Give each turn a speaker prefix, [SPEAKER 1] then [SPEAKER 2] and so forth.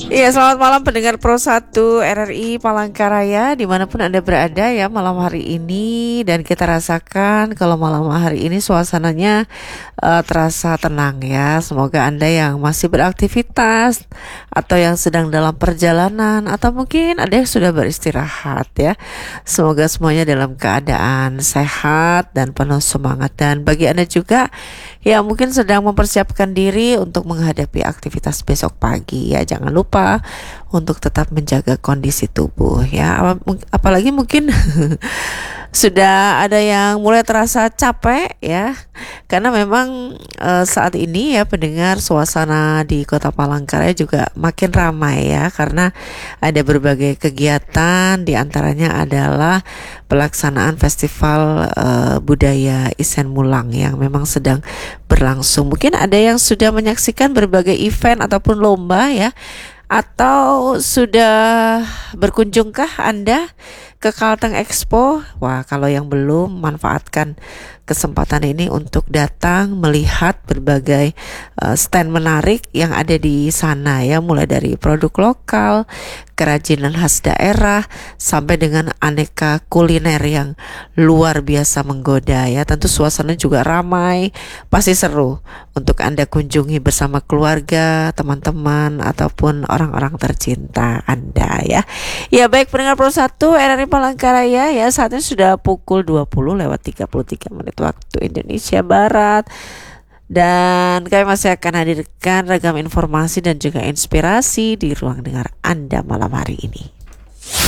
[SPEAKER 1] Iya, selamat malam pendengar Pro 1 RRI Palangkaraya dimanapun Anda berada ya malam hari ini. Dan kita rasakan kalau malam hari ini suasananya terasa tenang ya. Semoga Anda yang masih beraktivitas atau yang sedang dalam perjalanan atau mungkin ada yang sudah beristirahat ya, semoga semuanya dalam keadaan sehat dan penuh semangat. Dan bagi Anda juga yang mungkin sedang mempersiapkan diri untuk menghadapi aktivitas besok pagi ya, jangan lupa untuk tetap menjaga kondisi tubuh ya. Apalagi mungkin sudah ada yang mulai terasa capek ya, karena memang saat ini ya pendengar, suasana di Kota Palangkaraya juga makin ramai ya, karena ada berbagai kegiatan, diantaranya adalah pelaksanaan festival budaya Isen Mulang yang memang sedang berlangsung. Mungkin ada yang sudah menyaksikan berbagai event ataupun lomba ya, atau sudah berkunjungkah Anda ke Kalteng Expo? Wah, kalau yang belum, manfaatkan kesempatan ini untuk datang melihat berbagai stand menarik yang ada di sana ya, mulai dari produk lokal, kerajinan khas daerah, sampai dengan aneka kuliner yang luar biasa menggoda ya. Tentu suasana juga ramai, pasti seru untuk Anda kunjungi bersama keluarga, teman-teman, ataupun orang-orang tercinta Anda ya. Ya baik pendengar Pro 1 RRI Palangkaraya ya, saat ini sudah pukul 20:33 waktu Indonesia Barat. Dan kami masih akan hadirkan ragam informasi dan juga inspirasi di ruang dengar Anda malam hari ini.